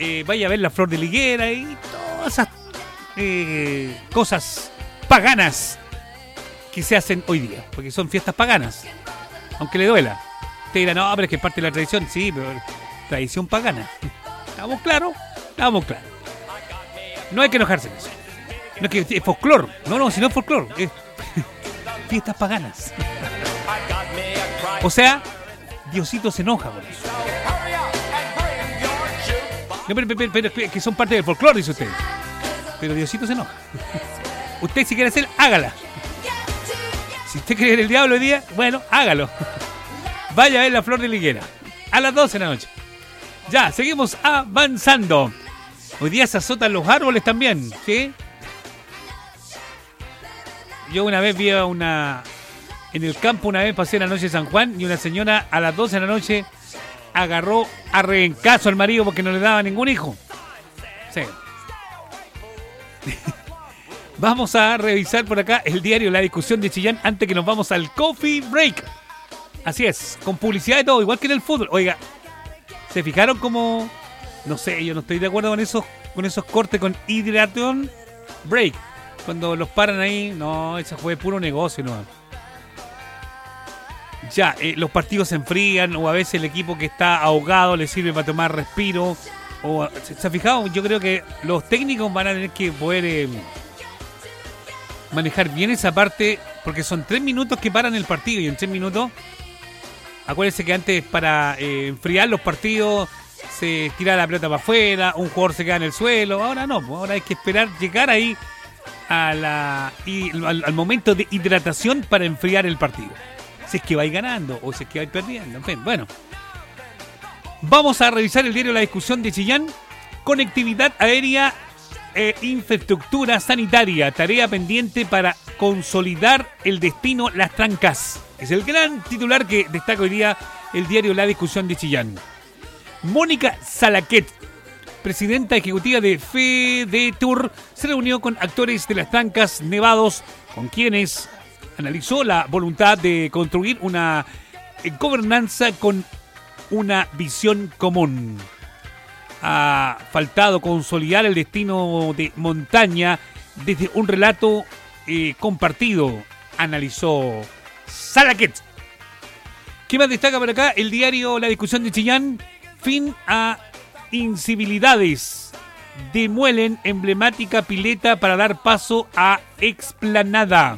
vaya a ver la flor de la higuera y todas esas cosas paganas que se hacen hoy día, porque son fiestas paganas, aunque le duela. Te dirán, no, pero es que es parte de la tradición. Sí, pero tradición pagana. ¿Estamos claros? Estamos claros. No hay que enojarse en eso. No es que es folclore. No, si no es folclore. Es fiestas paganas. O sea, Diosito se enoja con eso. No, pero es que son parte del folclore, dice usted. Pero Diosito se enoja. Usted si quiere hacer, hágala. Si usted quiere ver el diablo hoy día, bueno, hágalo. Vaya a ver la flor de la higuera. A las 12 de la noche. Ya, seguimos avanzando. Hoy día se azotan los árboles también, ¿sí? Yo una vez vi a en el campo, una vez pasé la noche de San Juan y una señora a las 12 de la noche agarró a rebencazo al marido porque no le daba ningún hijo. Sí. Vamos a revisar por acá el diario La Discusión de Chillán antes que nos vamos al coffee break. Así es, con publicidad y todo, igual que en el fútbol. Oiga, ¿se fijaron cómo? No sé, yo no estoy de acuerdo con esos cortes con hydration break. Cuando los paran ahí, no, eso fue puro negocio, ¿no? Ya, los partidos se enfrían o a veces el equipo que está ahogado le sirve para tomar respiro. O, ¿se ha fijado? Yo creo que los técnicos van a tener que poder manejar bien esa parte, porque son 3 minutos que paran el partido y en 3 minutos, acuérdense que antes para enfriar los partidos se tira la pelota para afuera, un jugador se queda en el suelo, ahora no, ahora hay que esperar llegar ahí al momento de hidratación para enfriar el partido. Si es que vais ganando o si es que vais perdiendo, en fin, bueno. Vamos a revisar el diario La Discusión de Chillán. Conectividad aérea e infraestructura sanitaria. Tarea pendiente para consolidar el destino Las Trancas. Es el gran titular que destaca hoy día el diario La Discusión de Chillán. Mónica Salaquet, presidenta ejecutiva de FEDETUR, se reunió con actores de Las Trancas Nevados, con quienes analizó la voluntad de construir una gobernanza con una visión común. Ha faltado consolidar el destino de montaña desde un relato compartido, analizó Salaquet. ¿Qué más destaca por acá? El diario La Discusión de Chillán. Fin a incivilidades. Demuelen emblemática pileta para dar paso a explanada.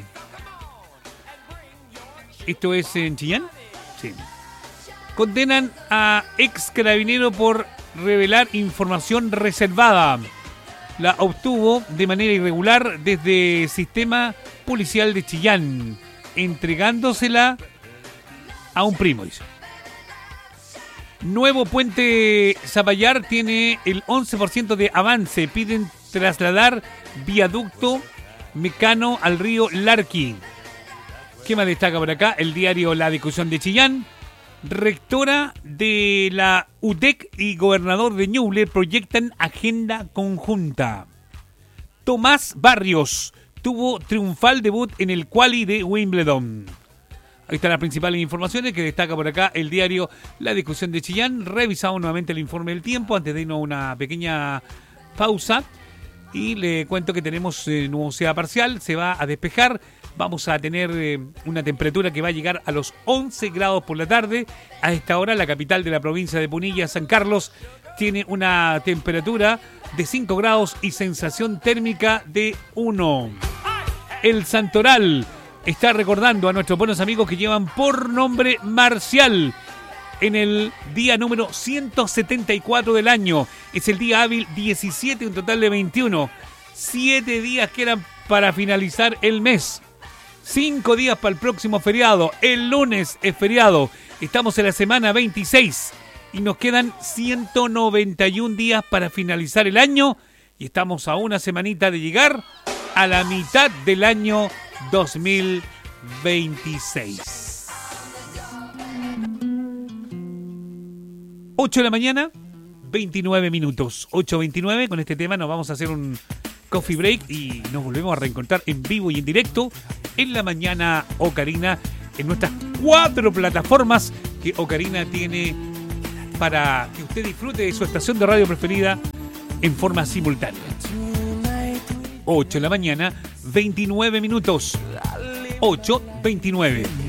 ¿Esto es en Chillán? Sí. Condenan a ex carabinero por revelar información reservada. La obtuvo de manera irregular desde el sistema policial de Chillán, entregándosela a un primo, dice. Nuevo puente Zapallar tiene el 11% de avance. Piden trasladar viaducto Mecano al río Larqui. ¿Qué más destaca por acá? El diario La Discusión de Chillán. Rectora de la UTEC y gobernador de Ñuble proyectan agenda conjunta. Tomás Barrios tuvo triunfal debut en el quali de Wimbledon. Ahí están las principales informaciones que destaca por acá el diario La Discusión de Chillán. Revisamos nuevamente el informe del tiempo antes de irnos a una pequeña pausa. Y le cuento que tenemos nubosidad parcial, se va a despejar. Vamos a tener una temperatura que va a llegar a los 11 grados por la tarde. A esta hora la capital de la provincia de Punilla, San Carlos, tiene una temperatura de 5 grados y sensación térmica de 1. El Santoral está recordando a nuestros buenos amigos que llevan por nombre Marcial en el día número 174 del año. Es el día hábil 17, un total de 21. 7 días quedan para finalizar el mes. 5 días para el próximo feriado. El lunes es feriado. Estamos en la semana 26 y nos quedan 191 días para finalizar el año. Y estamos a una semanita de llegar a la mitad del año 2026. 8 de la mañana, 29 minutos. 8:29. Con este tema nos vamos a hacer un coffee break y nos volvemos a reencontrar en vivo y en directo en la mañana Ocarina, en nuestras 4 plataformas que Ocarina tiene para que usted disfrute de su estación de radio preferida en forma simultánea. 8 de la mañana, 29 minutos. 8:29.